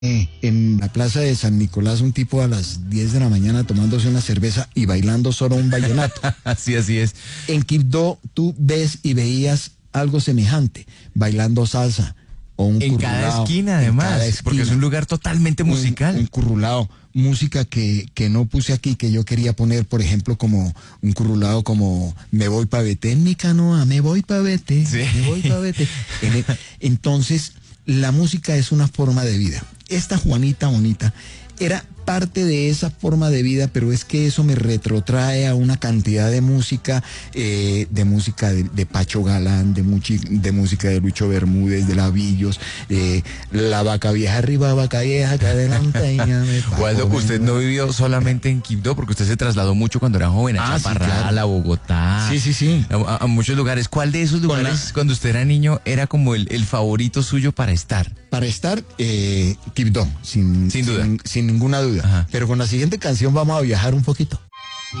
en la plaza de San Nicolás un tipo a las 10 de la mañana tomándose una cerveza y bailando solo un vallenato. Así es. En Quibdó tú ves y veías algo semejante, bailando salsa o un En currulao. cada esquina, además, En cada esquina. porque es un lugar totalmente musical. Un currulao, música que no puse aquí, que yo quería poner, por ejemplo, como un currulao como Me voy pa' Beté en mi canoa, me voy pa' Beté, Sí. me voy pa' Beté. Entonces, la música es una forma de vida. Esta Juanita Bonita era parte de esa forma de vida, pero es que eso me retrotrae a una cantidad de música de Pacho Galán, de música de Lucho Bermúdez, de Lavillos, La Vaca Vieja arriba, Vaca Vieja que adelante. Waldo, usted no vivió solamente en Quibdó, porque usted se trasladó mucho cuando era joven a Sí, Chaparral, claro. a Bogotá. Sí. A muchos lugares. ¿Cuál de esos lugares, cuando usted era niño, era como el favorito suyo para estar? Para estar, Quibdó, sin Sin duda. sin ninguna duda. Ajá. Pero con la siguiente canción vamos a viajar un poquito.